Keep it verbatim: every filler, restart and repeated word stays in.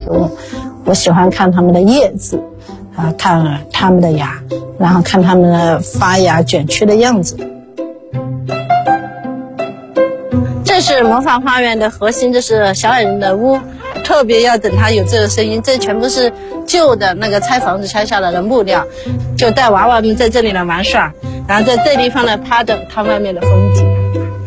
物，我喜欢看它们的叶子，啊，看它们的芽，然后看它们的发芽卷曲的样子。这是魔法花园的核心，这是小矮人的屋，特别要等它有这个声音。这全部是旧的那个拆房子拆下来的木料，就带娃娃们在这里来玩耍，然后在这地方呢趴着看外面的风景。